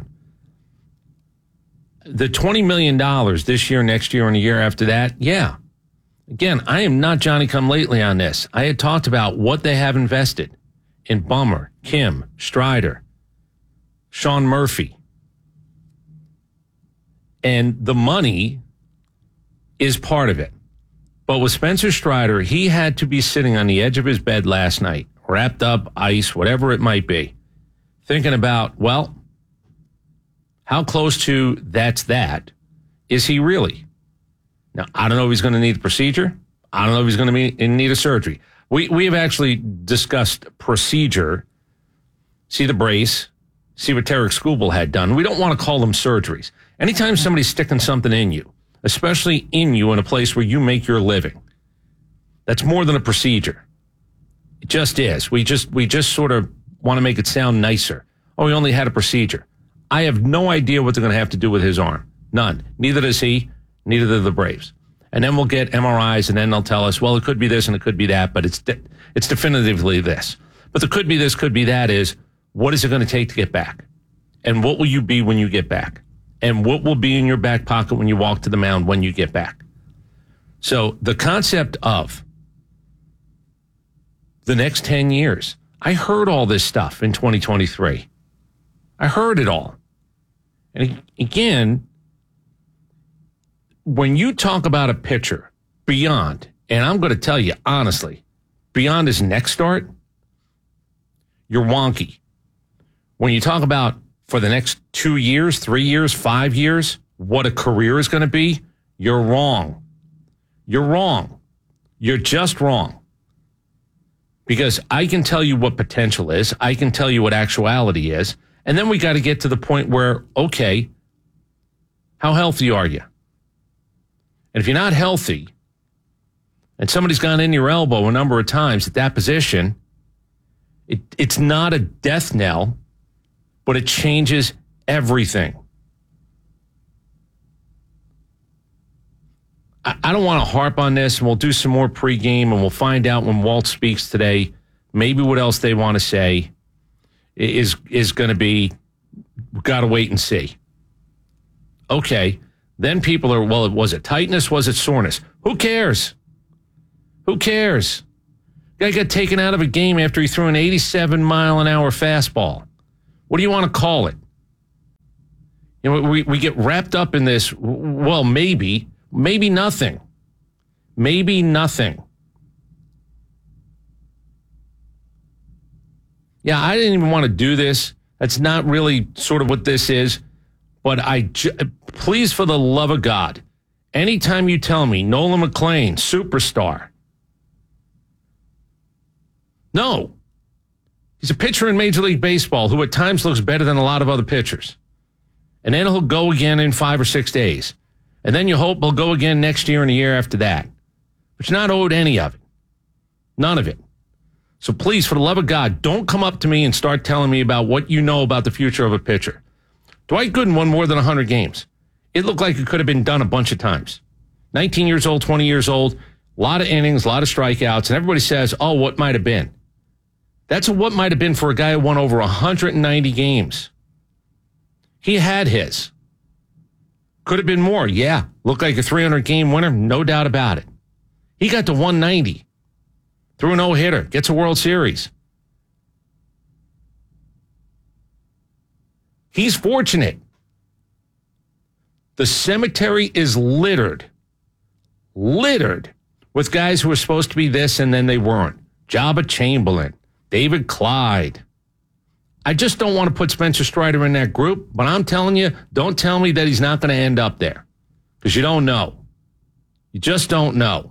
The twenty million dollars this year, next year, and the year after that, yeah. Again, I am not Johnny-come-lately on this. I had talked about what they have invested in Bummer, Kim, Strider, Sean Murphy. And the money is part of it. But with Spencer Strider, he had to be sitting on the edge of his bed last night, wrapped up, ice, whatever it might be, thinking about, well, how close to that's that is he really? Now, I don't know if he's going to need a procedure. I don't know if he's going to need a surgery. We we have actually discussed procedure, see the brace, see what Tarek Skubal had done. We don't want to call them surgeries. Anytime somebody's sticking something in you, especially in you in a place where you make your living, that's more than a procedure. It just is. We just we just sort of want to make it sound nicer. Oh, he only had a procedure. I have no idea what they're going to have to do with his arm. None. Neither does he. Neither do the Braves. And then we'll get M R Is, and then they'll tell us, well, it could be this and it could be that, but it's de- it's definitively this. But the could be this, could be that is, what is it going to take to get back? And what will you be when you get back? And what will be in your back pocket when you walk to the mound when you get back? So the concept of the next ten years, I heard all this stuff in twenty twenty-three. I heard it all. And again, when you talk about a pitcher beyond, and I'm going to tell you honestly, beyond his next start, you're wonky. When you talk about for the next two years, three years, five years, what a career is going to be, you're wrong. You're wrong. You're just wrong. Because I can tell you what potential is. I can tell you what actuality is. And then we got to get to the point where, okay, how healthy are you? And if you're not healthy and somebody's gone in your elbow a number of times at that position, it, it's not a death knell, but it changes everything. I, I don't want to harp on this, and we'll do some more pregame, and we'll find out when Walt speaks today, maybe what else they want to say is, is going to be, we've got to wait and see. Okay, then people are, well, was it tightness? Was it soreness? Who cares? Who cares? Guy got taken out of a game after he threw an eighty-seven mile an hour fastball. What do you want to call it? You know, we, we get wrapped up in this, well, maybe, maybe nothing. Maybe nothing. Yeah, I didn't even want to do this. That's not really sort of what this is. But I, please, for the love of God, anytime you tell me Nolan McLean, superstar. No. He's a pitcher in Major League Baseball who at times looks better than a lot of other pitchers. And then he'll go again in five or six days. And then you hope he'll go again next year and the year after that. But you're not owed any of it. None of it. So please, for the love of God, don't come up to me and start telling me about what you know about the future of a pitcher. Dwight Gooden won more than one hundred games. It looked like it could have been done a bunch of times. nineteen years old, twenty years old, a lot of innings, a lot of strikeouts, and everybody says, oh, what might have been? That's a what might have been for a guy who won over one hundred ninety games. He had his. Could have been more, yeah. Looked like a three hundred game winner, no doubt about it. He got to one ninety. Threw a no-hitter, gets a World Series. He's fortunate. The cemetery is littered, littered with guys who were supposed to be this and then they weren't. Jabba Chamberlain, David Clyde. I just don't want to put Spencer Strider in that group, but I'm telling you, don't tell me that he's not going to end up there because you don't know. You just don't know.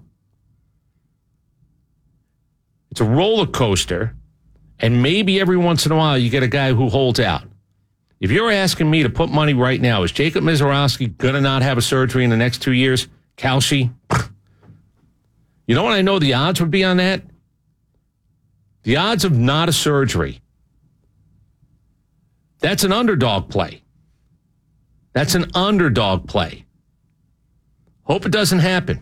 It's a roller coaster, and maybe every once in a while you get a guy who holds out. If you're asking me to put money right now, is Jacob Mizorowski going to not have a surgery in the next two years? Kalshi? You know what I know the odds would be on that? The odds of not a surgery. That's an underdog play. That's an underdog play. Hope it doesn't happen.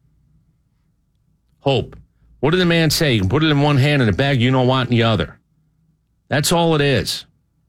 Hope. What did the man say? You can put it in one hand and a bag you don't want in the other. That's all it is.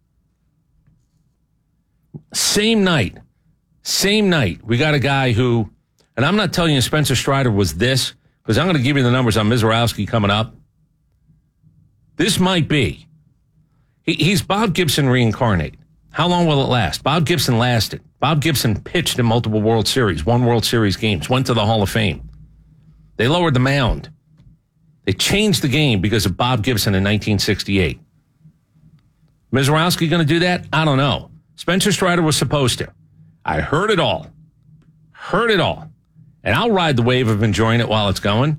Same night, same night, we got a guy who, and I'm not telling you Spencer Strider was this, because I'm going to give you the numbers on Mizorowski coming up. This might be. He, he's Bob Gibson reincarnate. How long will it last? Bob Gibson lasted. Bob Gibson pitched in multiple World Series, won World Series games, went to the Hall of Fame. They lowered the mound. They changed the game because of Bob Gibson in nineteen sixty-eight. Mizorowski going to do that? I don't know. Spencer Strider was supposed to. I heard it all. Heard it all. And I'll ride the wave of enjoying it while it's going.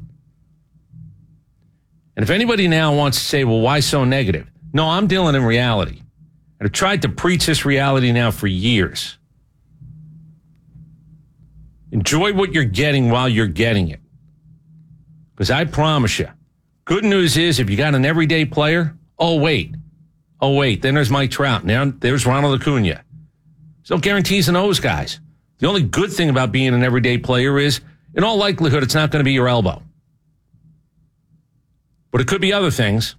And if anybody now wants to say, well, why so negative? No, I'm dealing in reality. And I've tried to preach this reality now for years. Enjoy what you're getting while you're getting it. Because I promise you, good news is if you got an everyday player, oh, wait. Oh, wait, then there's Mike Trout. Now there's Ronald Acuna. There's no guarantees in those guys. The only good thing about being an everyday player is, in all likelihood, it's not going to be your elbow. But it could be other things.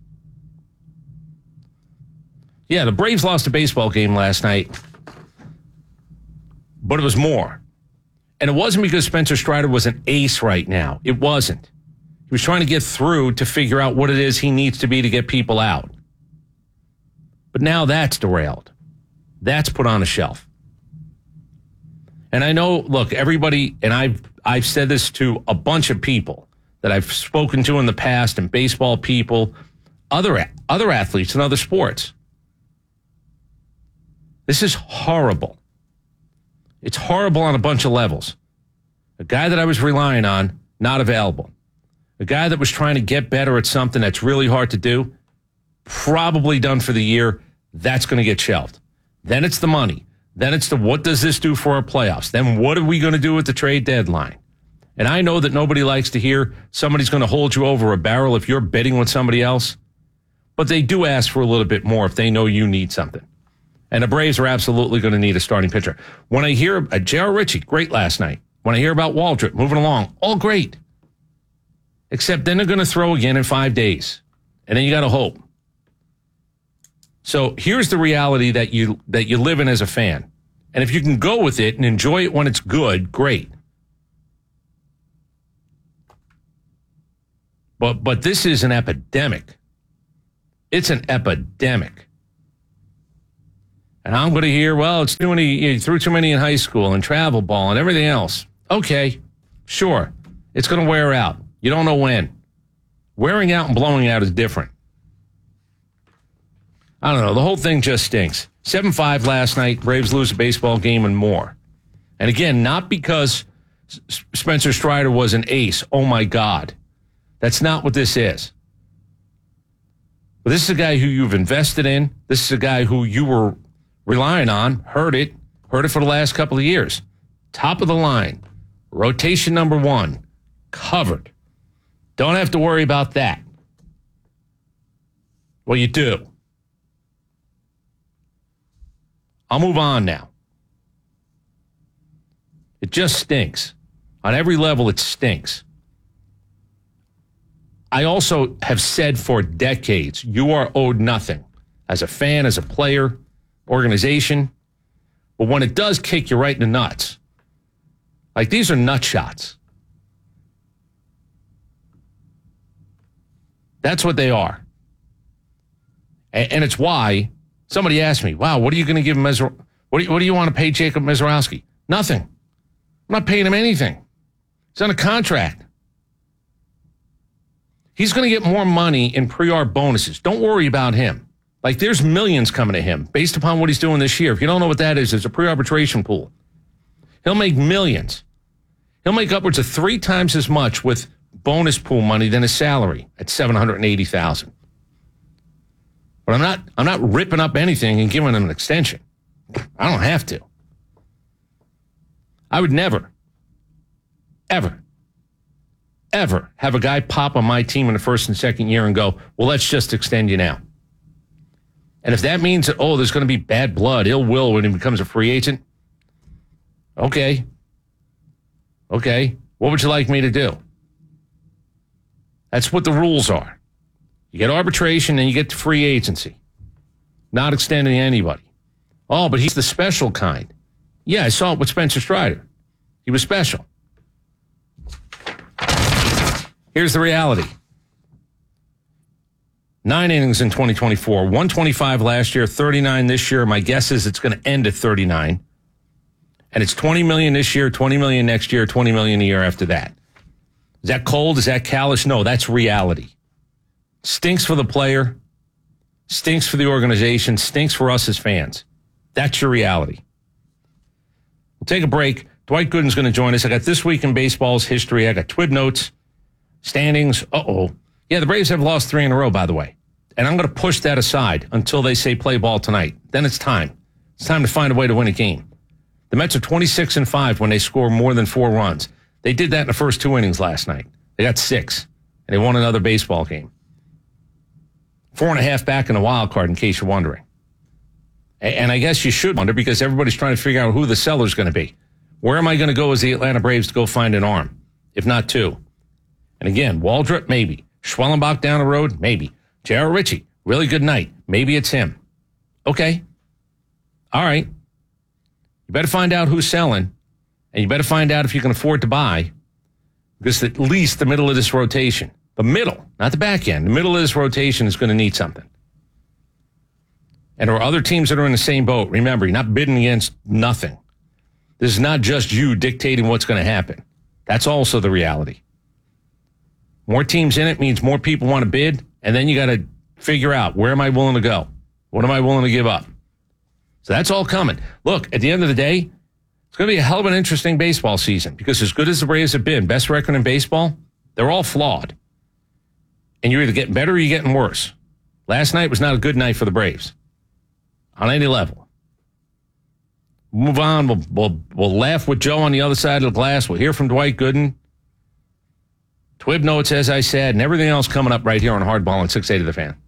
Yeah, the Braves lost a baseball game last night, but it was more. And it wasn't because Spencer Strider was an ace right now. It wasn't. He was trying to get through to figure out what it is he needs to be to get people out. But now that's derailed. That's put on a shelf. And I know, look, everybody, and I've I've said this to a bunch of people that I've spoken to in the past, and baseball people, other other athletes in other sports. This is horrible. It's horrible on a bunch of levels. A guy that I was relying on, not available. a guy that was trying to get better at something that's really hard to do, probably done for the year, that's going to get shelved. Then it's the money. Then it's the what does this do for our playoffs? Then what are we going to do at the trade deadline? And I know that nobody likes to hear somebody's going to hold you over a barrel if you're betting with somebody else, but they do ask for a little bit more if they know you need something. And the Braves are absolutely going to need a starting pitcher. When I hear uh, J R. Ritchie, great last night. When I hear about Waldrop moving along, all great. Except then they're going to throw again in five days. And then you got to hope. So here's the reality that you that you live in as a fan. And if you can go with it and enjoy it when it's good, great. But but this is an epidemic. It's an epidemic. And I'm going to hear, well, it's too many, you threw too many in high school and travel ball and everything else. Okay, sure. It's going to wear out. You don't know when. Wearing out and blowing out is different. I don't know. The whole thing just stinks. seven five last night. Braves lose a baseball game and more. And again, not because Spencer Strider was an ace. Oh, my God. That's not what this is. But this is a guy who you've invested in. This is a guy who you were relying on, heard it, heard it for the last couple of years. Top of the line, rotation number one, covered. Don't have to worry about that. Well, you do. I'll move on now. It just stinks. On every level, it stinks. I also have said for decades, you are owed nothing as a fan, as a player, organization. But when it does kick you right in the nuts, like these are nut shots. That's what they are. And, and it's why somebody asked me, wow, what are you going to give Mesor? What do you, what do you want to pay Jacob Misiorowski? Nothing. I'm not paying him anything. He's on a contract. He's going to get more money in pre-arb bonuses. Don't worry about him. Like, there's millions coming to him based upon what he's doing this year. If you don't know what that is, it's a pre-arbitration pool. He'll make millions. He'll make upwards of three times as much with bonus pool money than his salary at seven hundred eighty thousand dollars. But I'm not, I'm not ripping up anything and giving him an extension. I don't have to. I would never, ever, ever have a guy pop on my team in the first and second year and go, well, let's just extend you now. And if that means that, oh, there's going to be bad blood, ill will when he becomes a free agent, okay. Okay. What would you like me to do? That's what the rules are. You get arbitration and you get to free agency. Not extending anybody. Oh, but he's the special kind. Yeah, I saw it with Spencer Strider. He was special. Here's the reality. Nine innings in twenty twenty-four, one twenty-five last year, thirty-nine this year. My guess is it's going to end at thirty-nine. And it's twenty million dollars this year, twenty million dollars next year, twenty million dollars a year after that. Is that cold? Is that callous? No, that's reality. Stinks for the player, stinks for the organization, stinks for us as fans. That's your reality. We'll take a break. Dwight Gooden's going to join us. I got This Week in Baseball's history. I got Twib notes, standings. Uh-oh. Yeah, the Braves have lost three in a row, by the way. And I'm going to push that aside until they say play ball tonight. Then it's time. It's time to find a way to win a game. The Mets are twenty-six and five when they score more than four runs. They did that in the first two innings last night. They got six, and they won another baseball game. Four and a half back in the wild card, in case you're wondering. And I guess you should wonder because everybody's trying to figure out who the seller's going to be. Where am I going to go as the Atlanta Braves to go find an arm, if not two? And again, Waldrop, maybe. Schwellenbach down the road, maybe. J R. Ritchie, really good night. Maybe it's him. Okay. All right. You better find out who's selling, and you better find out if you can afford to buy, because at least the middle of this rotation, the middle, not the back end, the middle of this rotation is going to need something. And there are other teams that are in the same boat. Remember, you're not bidding against nothing. This is not just you dictating what's going to happen. That's also the reality. More teams in it means more people want to bid, and then you got to figure out, where am I willing to go? What am I willing to give up? So that's all coming. Look, at the end of the day, it's going to be a hell of an interesting baseball season because as good as the Braves have been, best record in baseball, they're all flawed. and you're either getting better or you're getting worse. Last night was not a good night for the Braves on any level. Move on. We'll, we'll, we'll laugh with Joe on the other side of the glass. We'll hear from Dwight Gooden. Twib notes, as I said, and everything else coming up right here on Hardball on six eighty The Fan.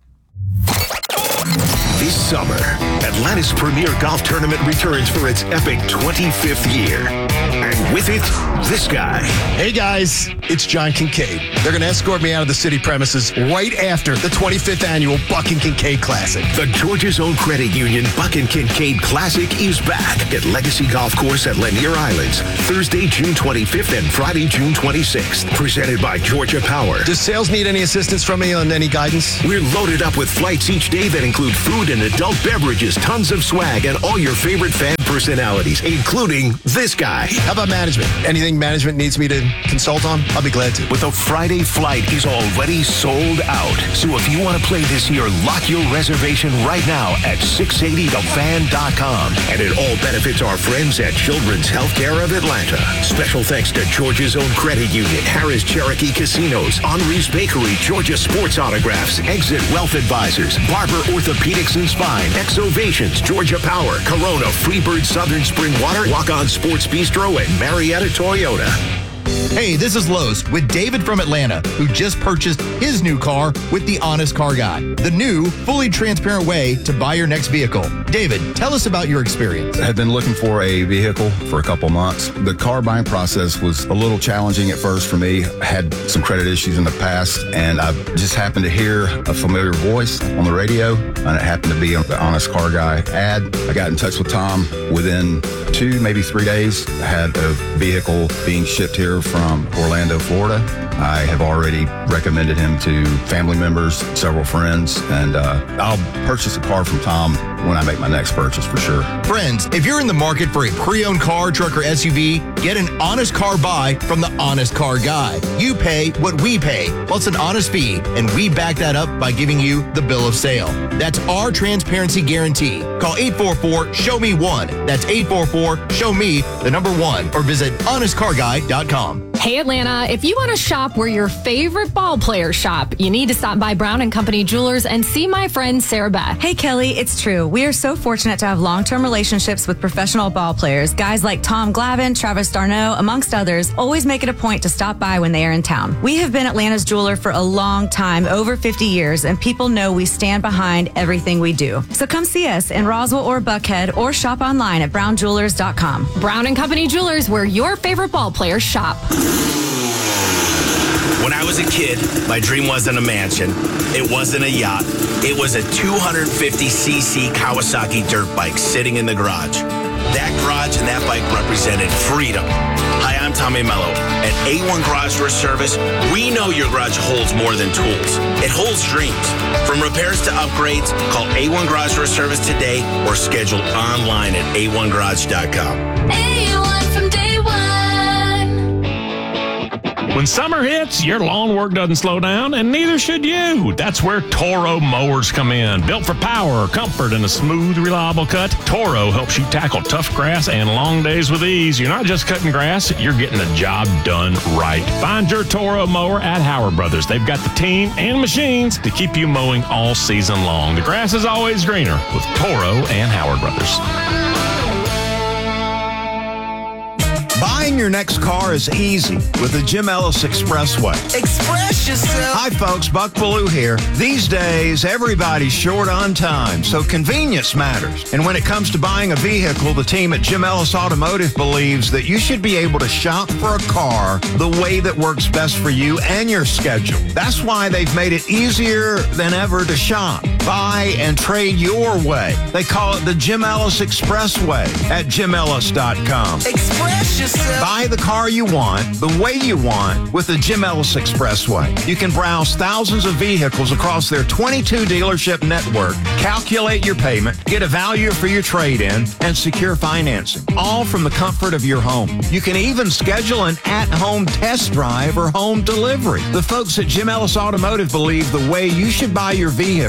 This summer, Atlanta's premier golf tournament returns for its epic twenty-fifth year. And with it, this guy. Hey guys, it's John Kincaid. They're going to escort me out of the city premises right after the twenty-fifth annual Buck and Kincaid Classic. The Georgia's own credit union Buck and Kincaid Classic is back at Legacy Golf Course at Lanier Islands, Thursday, June twenty-fifth and Friday, June twenty-sixth. Presented by Georgia Power. Does sales need any assistance from me on any guidance? We're loaded up with flights each day that include food and adult beverages, tons of swag, and all your favorite fan personalities, including this guy. How about management? Anything management needs me to consult on? I'll be glad to. With a Friday flight is already sold out. So if you want to play this year, lock your reservation right now at six eighty the fan dot com. And it all benefits our friends at Children's Healthcare of Atlanta. Special thanks to Georgia's own credit union, Harris Cherokee Casinos, Henri's Bakery, Georgia Sports Autographs, Exit Wealth Advisors, Barber Orthopedics and Spine, Exovations, Georgia Power, Corona, Freebird Southern Spring Water, Walk-On Sports Bistro, and Marietta Toyota. Hey, this is Lowe's with David from Atlanta, who just purchased his new car with the Honest Car Guy, the new, fully transparent way to buy your next vehicle. David, tell us about your experience. I had been looking for a vehicle for a couple months. The car buying process was a little challenging at first for me. I had some credit issues in the past, and I just happened to hear a familiar voice on the radio, and it happened to be on the Honest Car Guy ad. I got in touch with Tom. Within two, maybe three days, I had a vehicle being shipped here from Orlando, Florida. I have already recommended him to family members, several friends, and uh, I'll purchase a car from Tom when I make my next purchase for sure. Friends, if you're in the market for a pre-owned car, truck, or S U V, get an honest car buy from the Honest Car Guy. You pay what we pay, plus an honest fee, and we back that up by giving you the bill of sale. That's our transparency guarantee. Call eight four four, show me one. That's eight four four, show me the number one, or visit honest car guy dot com. Hey Atlanta, if you want to shop where your favorite ball players shop, you need to stop by Brown and Company Jewelers and see my friend Sarah Beth. Hey Kelly, it's true. We are so fortunate to have long-term relationships with professional ball players. Guys like Tom Glavine, Travis d'Arnaud, amongst others, always make it a point to stop by when they are in town. We have been Atlanta's jeweler for a long time, over fifty years, and people know we stand behind everything we do. So come see us in Roswell or Buckhead, or shop online at brown jewelers dot com. Brown and Company Jewelers, where your favorite ball players shop. When I was a kid, my dream wasn't a mansion. It wasn't a yacht. It was a two hundred fifty c c Kawasaki dirt bike sitting in the garage. That garage and that bike represented freedom. Hi, I'm Tommy Mello. At A one Garage Door Service, we know your garage holds more than tools. It holds dreams. From repairs to upgrades, call A one Garage Door Service today or schedule online at a one garage dot com. A one from day one. When summer hits, your lawn work doesn't slow down, and neither should you. That's where Toro mowers come in. Built for power, comfort, and a smooth, reliable cut, Toro helps you tackle tough grass and long days with ease. You're not just cutting grass, you're getting the job done right. Find your Toro mower at Howard Brothers. They've got the team and machines to keep you mowing all season long. The grass is always greener with Toro and Howard Brothers. Buying your next car is easy with the Jim Ellis Expressway. Express yourself. Hi, folks. Buck Ballou here. These days, everybody's short on time, so convenience matters. And when it comes to buying a vehicle, the team at Jim Ellis Automotive believes that you should be able to shop for a car the way that works best for you and your schedule. That's why they've made it easier than ever to shop, buy, and trade your way. They call it the Jim Ellis Expressway at jim ellis dot com. Express yourself. Buy the car you want, the way you want, with the Jim Ellis Expressway. You can browse thousands of vehicles across their twenty-two dealership network, calculate your payment, get a value for your trade-in, and secure financing, all from the comfort of your home. You can even schedule an at-home test drive or home delivery. The folks at Jim Ellis Automotive believe the way you should buy your vehicle should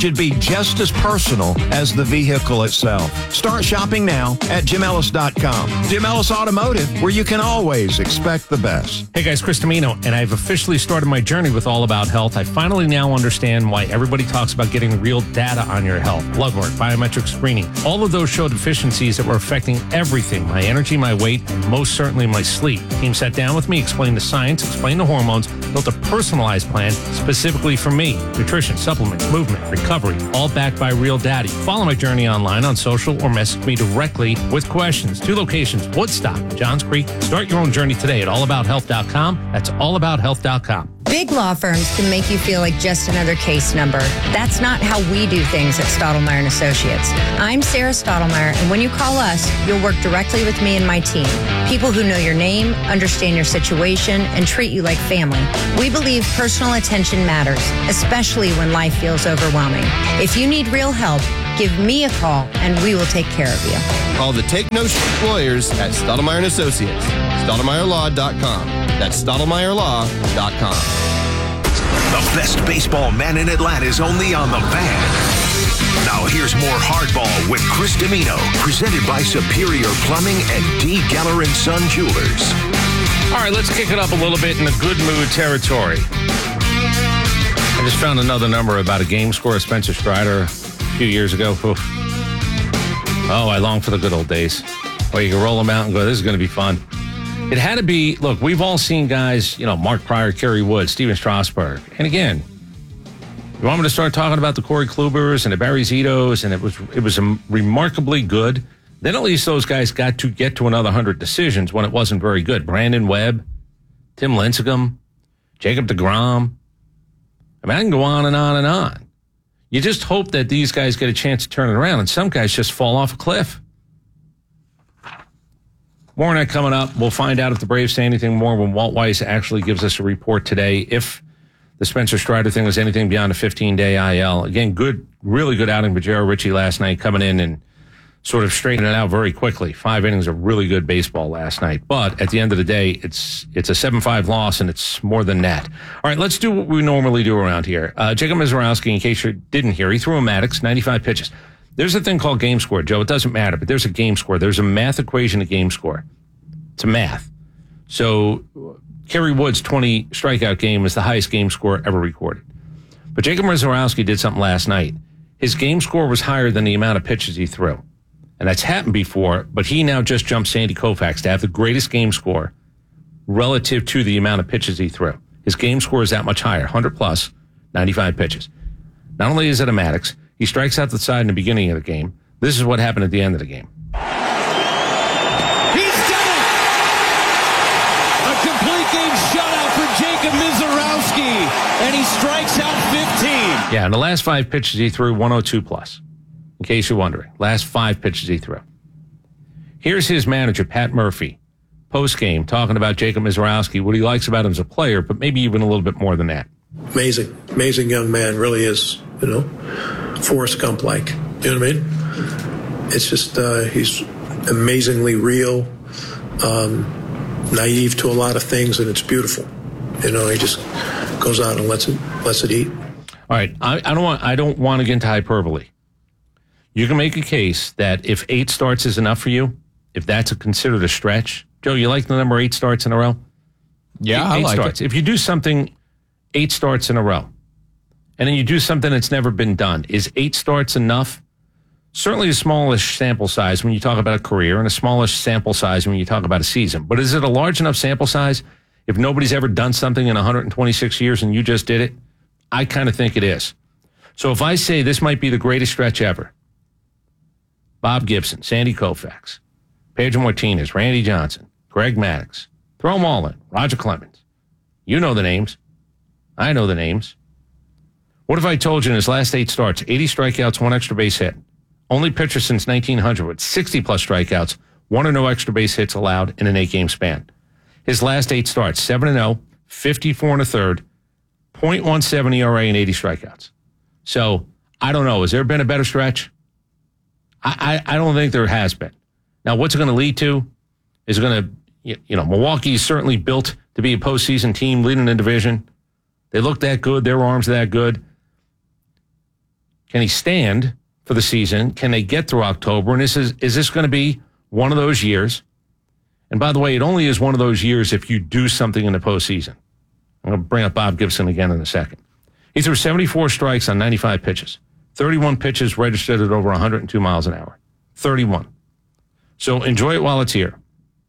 should be just as personal as the vehicle itself. Start shopping now at Jim Ellis dot com. Jim Ellis Automotive, where you can always expect the best. Hey guys, Chris Domino, and I've officially started my journey with All About Health. I finally now understand why everybody talks about getting real data on your health. Blood work, biometric screening. All of those showed deficiencies that were affecting everything. My energy, my weight, and most certainly my sleep. Team sat down with me, explained the science, explained the hormones, built a personalized plan specifically for me. Nutrition, supplements, movement, recovery, all backed by real data. Follow my journey online on social or message me directly with questions. Two locations, Woodstock, Johns Creek. Start your own journey today at all about health dot com. That's all about health dot com. Big law firms can make you feel like just another case number. That's not how we do things at Stottlemyre and Associates. I'm Sarah Stottlemyre, and when you call us, you'll work directly with me and my team. People who know your name, understand your situation, and treat you like family. We believe personal attention matters, especially when life feels overwhelming. If you need real help, give me a call, and we will take care of you. Call the Take No Shit Lawyers at Stottlemyre and Associates. Stottlemyre law dot com. That's Stottlemyre law dot com. The best baseball man in Atlanta is only on the Fan. Now here's more Hardball with Chris Domino, presented by Superior Plumbing and D. Geller and Son Jewelers. All right, let's kick it up a little bit in the good mood territory. I just found another number about a game score of Spencer Strider a few years ago. Oof. Oh, I long for the good old days where you can roll them out and go, this is going to be fun. It had to be, look, we've all seen guys, you know, Mark Pryor, Kerry Wood, Steven Strasburg. And again, you want me to start talking about the Corey Klubers and the Barry Zitos, and it was it was a remarkably good. Then at least those guys got to get to another one hundred decisions when it wasn't very good. Brandon Webb, Tim Lincecum, Jacob deGrom. I mean, I can go on and on and on. You just hope that these guys get a chance to turn it around, and some guys just fall off a cliff. More on that coming up. We'll find out if the Braves say anything more when Walt Weiss actually gives us a report today. If the Spencer Strider thing was anything beyond a fifteen-day I L. Again, good, really good outing by Gerald Ritchie last night, coming in and sort of straightening it out very quickly. Five innings of really good baseball last night. But at the end of the day, it's it's a seven five loss, and it's more than that. All right, let's do what we normally do around here. Uh, Jacob Mizorowski, in case you didn't hear, he threw a Maddox, ninety-five pitches. There's a thing called game score, Joe. It doesn't matter, but there's a game score. There's a math equation to game score. It's a math. So Kerry Wood's twenty strikeout game is the highest game score ever recorded. But Jacob Mizorowski did something last night. His game score was higher than the amount of pitches he threw. And that's happened before, but he now just jumped Sandy Koufax to have the greatest game score relative to the amount of pitches he threw. His game score is that much higher, one hundred plus, ninety-five pitches. Not only is it a Maddox, he strikes out the side in the beginning of the game. This is what happened at the end of the game. He's done it! A complete game shutout for Jacob Mizorowski, and he strikes out fifteen. Yeah, in the last five pitches, he threw one oh two plus. In case you're wondering, last five pitches he threw. Here's his manager, Pat Murphy, post-game, talking about Jacob Mizorowski, what he likes about him as a player, but maybe even a little bit more than that. Amazing, amazing young man, really is, you know, Forrest Gump-like. You know what I mean? It's just, uh, he's amazingly real, um, naive to a lot of things, and it's beautiful. You know, he just goes out and lets it, lets it eat. All right, I, I don't want, I don't want to get into hyperbole. You can make a case that if eight starts is enough for you, if that's a, considered a stretch. Joe, you like the number eight starts in a row? Yeah, eight, I eight like starts. it. If you do something eight starts in a row, and then you do something that's never been done, is eight starts enough? Certainly a smallish sample size when you talk about a career, and a smallish sample size when you talk about a season. But is it a large enough sample size if nobody's ever done something in one hundred twenty-six years and you just did it? I kind of think it is. So if I say this might be the greatest stretch ever, Bob Gibson, Sandy Koufax, Pedro Martinez, Randy Johnson, Greg Maddux, throw them all in, Roger Clemens. You know the names. I know the names. What if I told you in his last eight starts, eighty strikeouts, one extra base hit, only pitcher since nineteen hundred with sixty plus strikeouts, one or no extra base hits allowed in an eight-game span. His last eight starts, seven and oh, fifty-four and a third, point one seven E R A and eighty strikeouts. So, I don't know. Has there been a better stretch? I, I, I don't think there has been. Now, what's it going to lead to? Is it going to, you know, Milwaukee is certainly built to be a postseason team leading the division. They look that good. Their arms are that good. Can he stand for the season? Can they get through October? And this is, is this going to be one of those years? And by the way, it only is one of those years if you do something in the postseason. I'm going to bring up Bob Gibson again in a second. He threw seventy-four strikes on ninety-five pitches. thirty-one pitches registered at over one hundred two miles an hour. thirty-one. So enjoy it while it's here.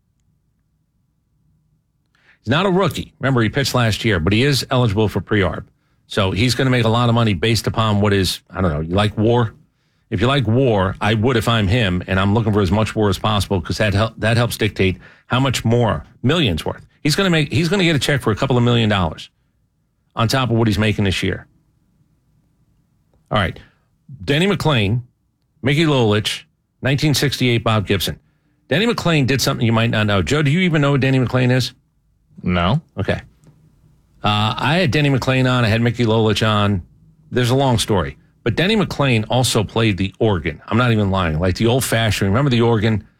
He's not a rookie. Remember, he pitched last year, but he is eligible for pre-arb. So he's going to make a lot of money based upon what is, I don't know, you like WAR? If you like WAR, I would if I'm him, and I'm looking for as much WAR as possible because that hel- that helps dictate how much more, millions worth. He's going to make. He's going to get a check for a couple of million dollars on top of what he's making this year. All right, Denny McLain, Mickey Lolich, nineteen sixty-eight, Bob Gibson. Denny McLain did something you might not know. Joe, do you even know what Denny McLain is? No. Okay. Uh, I had Denny McLain on. I had Mickey Lolich on. There's a long story. But Denny McLain also played the organ. I'm not even lying. Like the old-fashioned, remember the organ?